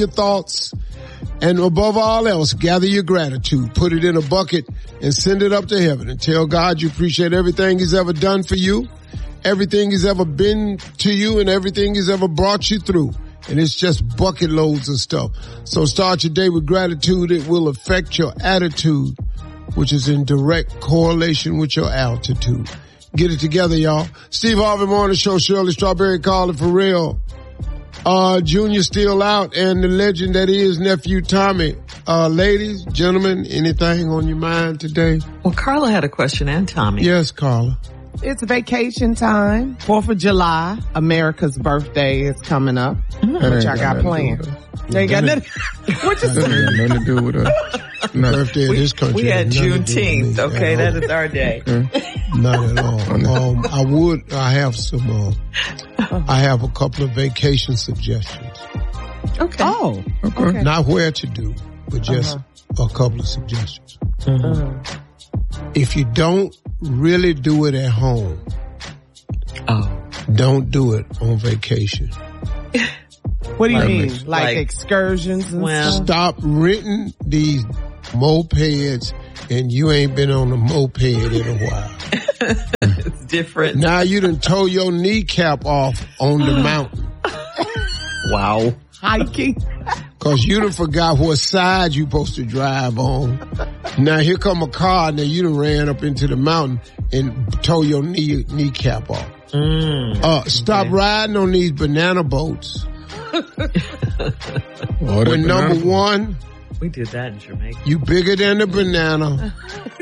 your thoughts. And above all else, gather your gratitude, put it in a bucket and send it up to heaven and tell God you appreciate everything he's ever done for you, everything he's ever been to you, and everything he's ever brought you through. And it's just bucket loads of stuff. So start your day with gratitude. It will affect your attitude, which is in direct correlation with your altitude. Get it together, y'all. Steve Harvey Morning Show, Shirley Strawberry, Carly Farrell. Junior still out, and the legend that is Nephew Tommy. Ladies, gentlemen, anything on your mind today? Well, Carla had a question, and Tommy. Yes, Carla. It's vacation time. 4th of July, America's birthday is coming up. What y'all got planned? They got nothing. What you say? Nothing to do with us. Birthday of this country. We had Juneteenth. Okay, that is our day. Not at all. I have a couple of vacation suggestions. Okay. Oh, okay. Not where to do, but just a couple of suggestions. If you don't really do it at home, don't do it on vacation. What do you mean? Like excursions and stuff? Stop renting these mopeds, and you ain't been on a moped in a while. It's different. Now you done tore your kneecap off on the mountain. Wow. Hiking. Cause you done forgot what side you supposed to drive on. Now here come a car, and then you done ran up into the mountain and tore your kneecap off. Stop riding on these banana boats. When number one, we did that in Jamaica. You bigger than the banana.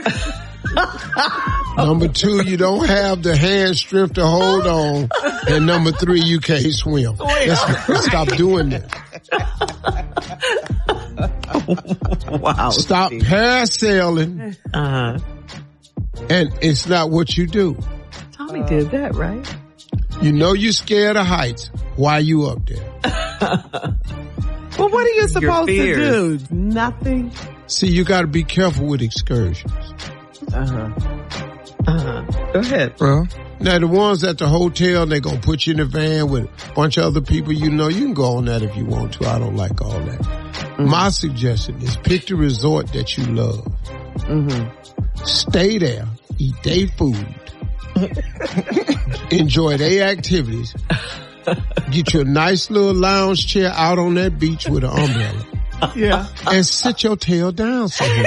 Number two, you don't have the hand strength to hold on. And number three, you can't swim. Let's stop doing that. Wow. Stop parasailing. And it's not what you do. Tommy did that, right? You know you're scared of heights. Why are you up there? Well, what are you supposed to do? Nothing. See, you got to be careful with excursions. Go ahead. Well, now the ones at the hotel, they're going to put you in a van with a bunch of other people. You know, you can go on that if you want to. I don't like all that. My suggestion is pick the resort that you love. Stay there, eat their food, enjoy their activities, get you a nice little lounge chair out on that beach with an umbrella. Yeah. And sit your tail down somewhere.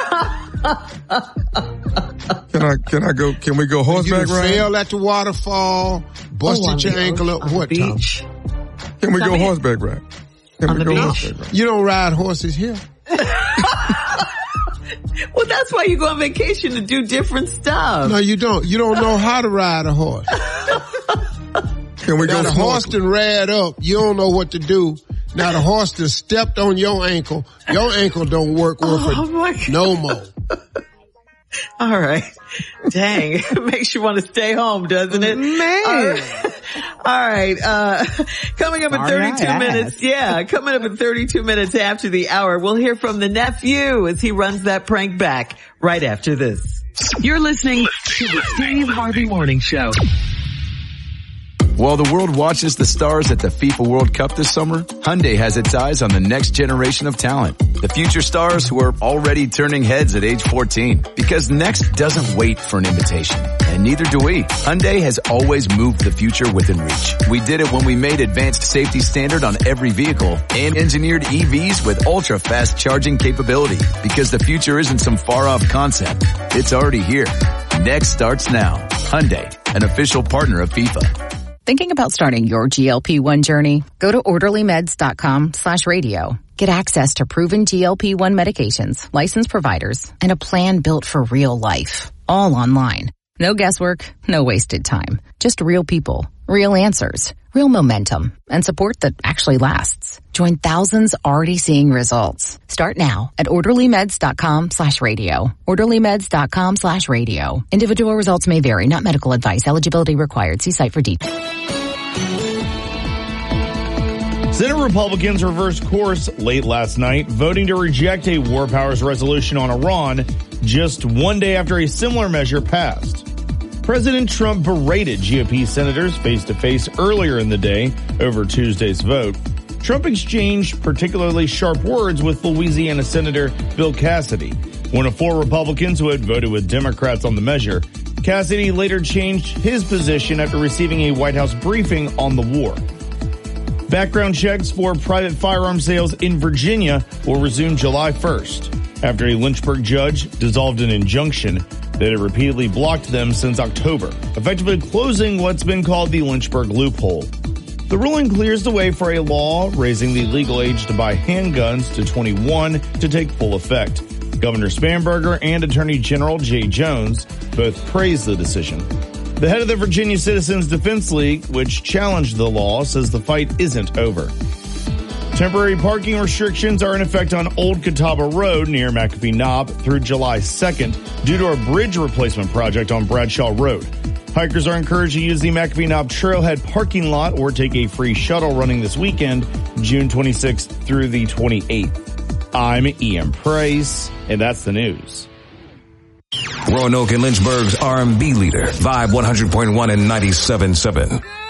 Can I go? Can we go horseback you riding? Fell at the waterfall, busted your ankle up. What, Tom? Can we go horseback riding? On the beach? You don't ride horses here. Well, that's why you go on vacation to do different stuff. No, you don't. You don't know how to ride a horse. Can we go? The horse done rad up. You don't know what to do. Now the horse done stepped on your ankle. Your ankle don't work no more. All right. Dang. It makes you want to stay home, doesn't it? Man. All right. Coming up in 32 minutes. Yeah. Coming up in 32 minutes after the hour, we'll hear from the nephew as he runs that prank back right after this. You're listening to the Steve Harvey Morning Show. While the world watches the stars at the FIFA World Cup this summer, Hyundai has its eyes on the next generation of talent. The future stars who are already turning heads at age 14. Because next doesn't wait for an invitation. And neither do we. Hyundai has always moved the future within reach. We did it when we made advanced safety standard on every vehicle and engineered EVs with ultra-fast charging capability. Because the future isn't some far-off concept. It's already here. Next starts now. Hyundai, an official partner of FIFA. Thinking about starting your GLP-1 journey? Go to orderlymeds.com/radio. Get access to proven GLP-1 medications, licensed providers, and a plan built for real life. All online. No guesswork, no wasted time. Just real people, real answers, real momentum, and support that actually lasts. Join thousands already seeing results. Start now at orderlymeds.com/radio. orderlymeds.com/radio. Individual results may vary, not medical advice. Eligibility required. See site for details. Senate Republicans reversed course late last night, voting to reject a war powers resolution on Iran just one day after a similar measure passed. President Trump berated GOP senators face-to-face earlier in the day over Tuesday's vote. Trump exchanged particularly sharp words with Louisiana Senator Bill Cassidy, one of 4 Republicans who had voted with Democrats on the measure. Cassidy later changed his position after receiving a White House briefing on the war. Background checks for private firearm sales in Virginia will resume July 1st, after a Lynchburg judge dissolved an injunction that had repeatedly blocked them since October, effectively closing what's been called the Lynchburg loophole. The ruling clears the way for a law raising the legal age to buy handguns to 21 to take full effect. Governor Spanberger and Attorney General Jay Jones both praised the decision. The head of the Virginia Citizens Defense League, which challenged the law, says the fight isn't over. Temporary parking restrictions are in effect on Old Catawba Road near McAfee Knob through July 2nd due to a bridge replacement project on Bradshaw Road. Hikers are encouraged to use the McAfee Knob Trailhead parking lot or take a free shuttle running this weekend, June 26th through the 28th. I'm Ian Price, and that's the news. Roanoke and Lynchburg's R&B leader, Vibe 100.1 and 97.7.